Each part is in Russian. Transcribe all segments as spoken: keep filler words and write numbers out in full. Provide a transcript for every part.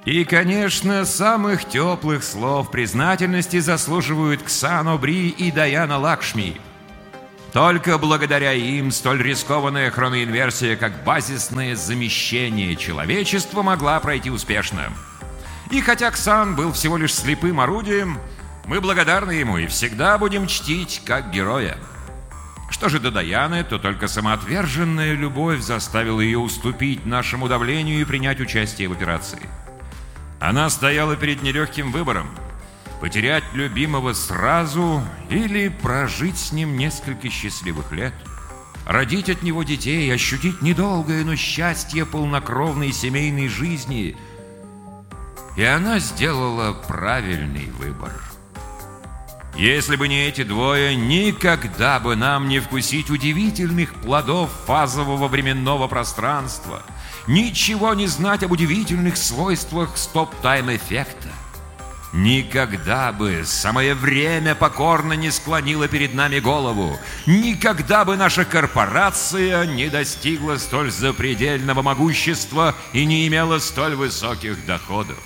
И, конечно, самых теплых слов признательности заслуживают Ксано Бри и Даяна Лакшми. Только благодаря им столь рискованная хроноинверсия, как базисное замещение человечества, могла пройти успешно. И хотя Ксан был всего лишь слепым орудием, мы благодарны ему и всегда будем чтить как героя. Что же до Даяны, то только самоотверженная любовь заставила ее уступить нашему давлению и принять участие в операции. Она стояла перед нелегким выбором: потерять любимого сразу или прожить с ним несколько счастливых лет, родить от него детей, ощутить недолгое, но счастье полнокровной семейной жизни. И она сделала правильный выбор. Если бы не эти двое, никогда бы нам не вкусить удивительных плодов фазового временного пространства, ничего не знать об удивительных свойствах стоп-тайм-эффекта. Никогда бы самое время покорно не склонило перед нами голову, никогда бы наша корпорация не достигла столь запредельного могущества и не имела столь высоких доходов.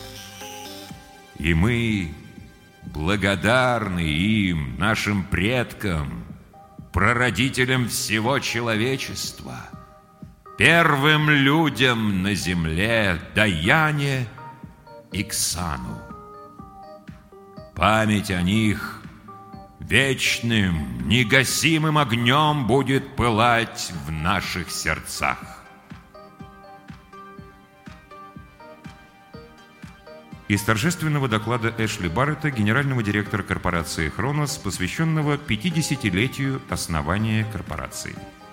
И мы благодарны им, нашим предкам, прародителям всего человечества, первым людям на земле, Даяне и Ксану. Память о них вечным, негасимым огнем будет пылать в наших сердцах. Из торжественного доклада Эшли Барретта, генерального директора корпорации «Хронос», посвященного пятидесятилетию основания корпорации.